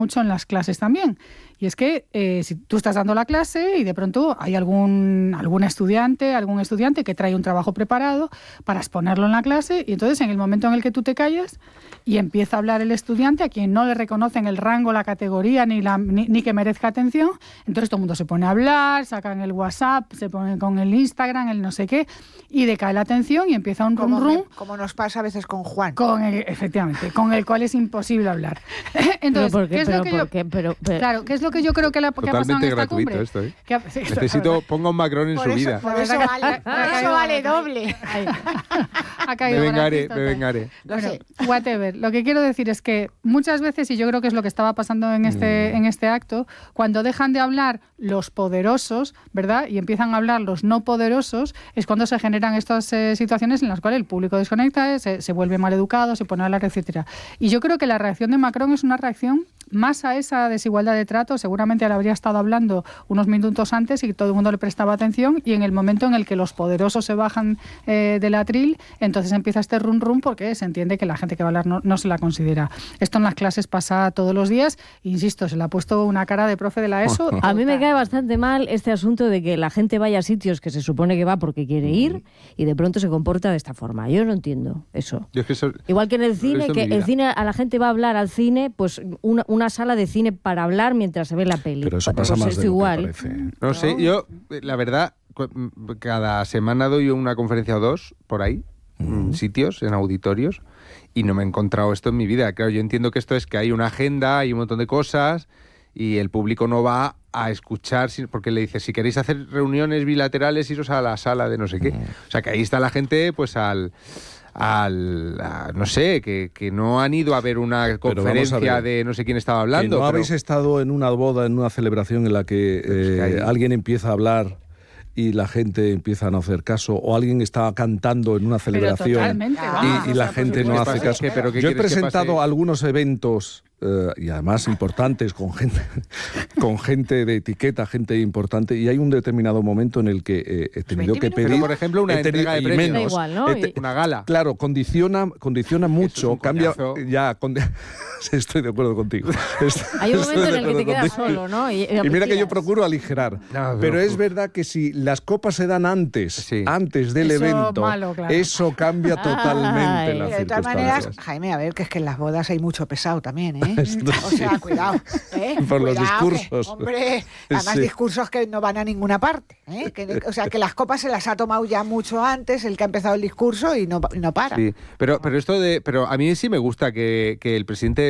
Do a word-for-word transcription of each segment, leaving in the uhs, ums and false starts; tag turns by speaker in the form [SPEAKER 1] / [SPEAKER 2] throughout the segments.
[SPEAKER 1] mucho en las clases también. Y es que eh, si tú estás dando la clase y de pronto hay algún, algún estudiante, algún estudiante que trae un trabajo preparado para exponerlo en la clase, y entonces en el momento en el que tú te callas y empieza a hablar el estudiante, a quien no le reconocen el rango, la categoría, ni, la, ni, ni que merezca atención, entonces todo el mundo se pone a hablar, sacan el WhatsApp, se ponen con el Instagram, el no sé qué, y decae la atención y empieza un rum rum.
[SPEAKER 2] Como nos pasa a veces con Juan.
[SPEAKER 1] Con el, efectivamente, con el cual es imposible hablar. Entonces,
[SPEAKER 3] ¿Pero por qué?
[SPEAKER 1] ¿qué es
[SPEAKER 3] ¿Pero
[SPEAKER 1] lo que
[SPEAKER 3] por
[SPEAKER 1] yo,
[SPEAKER 3] qué? Pero, pero...
[SPEAKER 1] Claro, ¿qué es lo que yo creo que, la, que ha pasado en esta
[SPEAKER 4] gratuito
[SPEAKER 1] cumbre?
[SPEAKER 4] esto, ¿eh?
[SPEAKER 1] Que ha, sí,
[SPEAKER 4] Necesito, ponga un Macron en
[SPEAKER 2] por
[SPEAKER 4] su
[SPEAKER 2] eso,
[SPEAKER 4] vida.
[SPEAKER 2] Por eso vale, por eso vale doble.
[SPEAKER 1] Ha caído
[SPEAKER 4] me vengaré,
[SPEAKER 1] gratuito,
[SPEAKER 4] me vengaré.
[SPEAKER 1] Bueno, whatever. Lo que quiero decir es que muchas veces, y yo creo que es lo que estaba pasando en este, mm. en este acto, cuando dejan de hablar los poderosos, ¿verdad? Y empiezan a hablar los no poderosos, es cuando se generan estas eh, situaciones en las cuales el público desconecta, eh, se, se vuelve mal educado, se pone a hablar, etcétera. Y yo creo que la reacción de Macron es una reacción más a esa desigualdad de trato. Seguramente él habría estado hablando unos minutos antes y todo el mundo le prestaba atención, y en el momento en el que los poderosos se bajan eh, del atril, entonces empieza este run run porque se entiende que la gente que va a hablar no, no se la considera. Esto en las clases pasa todos los días, insisto, se le ha puesto una cara de profe de la ESO.
[SPEAKER 3] A mí me cae bastante mal este asunto de que la gente vaya a sitios que se supone que va porque quiere ir y de pronto se comporta de esta forma. Yo no entiendo eso.
[SPEAKER 4] Yo es que eso,
[SPEAKER 3] Igual que en el cine, que el cine a la gente va a hablar al cine, pues una, una sala de cine para hablar mientras se ve la peli.
[SPEAKER 5] Pero eso pasa
[SPEAKER 3] pues
[SPEAKER 5] más
[SPEAKER 3] es
[SPEAKER 5] de lo
[SPEAKER 3] igual.
[SPEAKER 5] que parece.
[SPEAKER 4] No, no sé, yo, la verdad, cada semana doy una conferencia o dos por ahí, uh-huh. en sitios, en auditorios, y no me he encontrado esto en mi vida. Claro, yo entiendo que esto es que hay una agenda, hay un montón de cosas, y el público no va a escuchar, porque le dice, si queréis hacer reuniones bilaterales, iros a la sala de no sé qué. Uh-huh. O sea, que ahí está la gente, pues al... al a, no sé, que, que no han ido a ver una conferencia ver, de no sé quién estaba hablando.
[SPEAKER 5] Que no
[SPEAKER 4] pero...
[SPEAKER 5] habéis estado en una boda, en una celebración en la que, eh, que hay... alguien empieza a hablar y la gente empieza a no hacer caso, o alguien está cantando en una celebración y,
[SPEAKER 1] ah,
[SPEAKER 5] y la
[SPEAKER 1] o sea,
[SPEAKER 5] gente no hace caso.
[SPEAKER 4] ¿Qué, pero qué
[SPEAKER 5] Yo he presentado algunos eventos Uh, y además importantes, con gente con gente de etiqueta, gente importante, y hay un determinado momento en el que eh, he tenido que pedir...
[SPEAKER 4] Pero, por ejemplo, una entrega de premios,
[SPEAKER 5] menos,
[SPEAKER 3] igual, ¿no?
[SPEAKER 5] te,
[SPEAKER 4] una gala.
[SPEAKER 5] Claro, condiciona, condiciona mucho, cambia... Ya, con, estoy de acuerdo contigo.
[SPEAKER 3] Hay un momento en el que te quedas contigo. Solo, ¿no? Y,
[SPEAKER 5] y mira que yo procuro aligerar, no, pero, pero es verdad que si las copas se dan antes, sí. antes del
[SPEAKER 1] eso
[SPEAKER 5] evento,
[SPEAKER 1] malo, claro.
[SPEAKER 5] eso cambia totalmente
[SPEAKER 2] Ay,
[SPEAKER 5] las
[SPEAKER 2] de
[SPEAKER 5] circunstancias.
[SPEAKER 2] De todas maneras, Jaime, a ver, que es que en las bodas hay mucho pesado también, ¿eh? O sea, cuidado, ¿eh?
[SPEAKER 5] Por
[SPEAKER 2] cuidado,
[SPEAKER 5] los discursos.
[SPEAKER 2] Que, hombre, además
[SPEAKER 5] sí.
[SPEAKER 2] discursos que no van a ninguna parte, ¿eh? Que, o sea, que las copas se las ha tomado ya mucho antes, el que ha empezado el discurso, y no, y no para.
[SPEAKER 4] Sí, pero, pero esto de, pero a mí sí me gusta que, que el presidente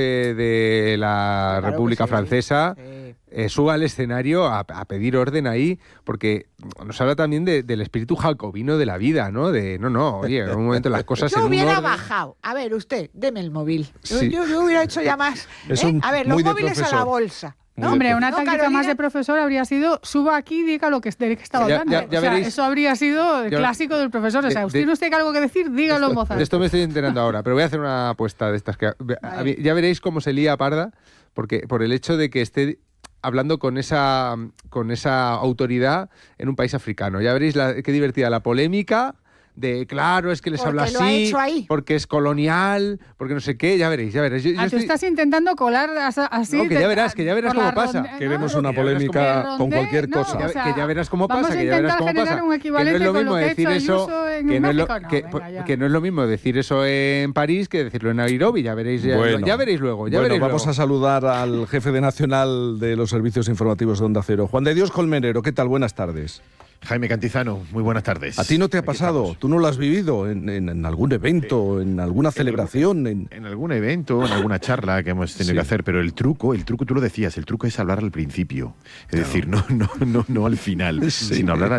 [SPEAKER 4] de la claro República sí, Francesa sí. Eh, suba al escenario a, a pedir orden ahí, porque nos habla también de, del espíritu jacobino de la vida, ¿no? De, no, no, oye, en un momento las cosas...
[SPEAKER 2] Yo
[SPEAKER 4] en
[SPEAKER 2] hubiera
[SPEAKER 4] un orden...
[SPEAKER 2] bajado. A ver, usted, deme el móvil.
[SPEAKER 4] Sí.
[SPEAKER 2] Yo, yo hubiera hecho ya más... ¿eh? A ver, los móviles a la bolsa.
[SPEAKER 1] No, hombre, una no, táctica Carolina... más de profesor habría sido, suba aquí y diga lo que, de que estaba hablando.
[SPEAKER 4] Ya, ya, ya
[SPEAKER 1] o sea,
[SPEAKER 4] veréis,
[SPEAKER 1] eso habría sido el
[SPEAKER 4] ya,
[SPEAKER 1] clásico del profesor. O sea,
[SPEAKER 4] de,
[SPEAKER 1] ¿tiene usted algo que decir? Dígalo
[SPEAKER 4] esto,
[SPEAKER 1] en voz alta.
[SPEAKER 4] De esto me estoy enterando ahora, pero voy a hacer una apuesta de estas. que a mí, Ya veréis cómo se lía parda, porque por el hecho de que esté hablando con esa, con esa autoridad en un país africano. Ya veréis la, qué divertida la polémica... de claro, es que les
[SPEAKER 2] porque
[SPEAKER 4] habla así,
[SPEAKER 2] porque
[SPEAKER 4] es colonial, porque no sé qué, ya veréis, ya veréis. Yo,
[SPEAKER 1] ah,
[SPEAKER 4] yo
[SPEAKER 1] tú
[SPEAKER 4] estoy...
[SPEAKER 1] estás intentando colar así...
[SPEAKER 4] No, que ya verás, que ya verás cómo pasa.
[SPEAKER 1] Ronde...
[SPEAKER 5] Queremos
[SPEAKER 1] no,
[SPEAKER 5] una polémica
[SPEAKER 1] ronde...
[SPEAKER 5] con cualquier
[SPEAKER 1] no,
[SPEAKER 5] cosa.
[SPEAKER 1] o sea,
[SPEAKER 4] que ya verás cómo pasa, que ya verás cómo pasa.
[SPEAKER 1] Un
[SPEAKER 4] que no es lo mismo
[SPEAKER 1] lo que
[SPEAKER 4] decir eso,
[SPEAKER 1] que no, es lo,
[SPEAKER 4] no, que, venga, que no es lo mismo decir eso en París que decirlo en Nairobi, ya veréis, ya,
[SPEAKER 5] bueno,
[SPEAKER 4] ya veréis luego, ya
[SPEAKER 5] bueno,
[SPEAKER 4] veréis
[SPEAKER 5] vamos
[SPEAKER 4] luego.
[SPEAKER 5] a saludar al jefe de nacional de los servicios informativos de Onda Cero, Juan de Dios Colmenero. ¿Qué tal? Buenas tardes.
[SPEAKER 6] Jaime Cantizano, muy buenas tardes.
[SPEAKER 5] ¿A ti no te ha
[SPEAKER 6] Aquí
[SPEAKER 5] pasado?
[SPEAKER 6] estamos.
[SPEAKER 5] ¿Tú no lo has vivido en, en, en algún evento, en alguna en celebración?
[SPEAKER 6] En, en algún evento, en alguna charla que hemos tenido
[SPEAKER 5] sí.
[SPEAKER 6] que hacer, pero el truco, el truco tú lo decías, el truco es hablar al principio. Es claro. decir, no, no, no, no al final, sí. sino hablar al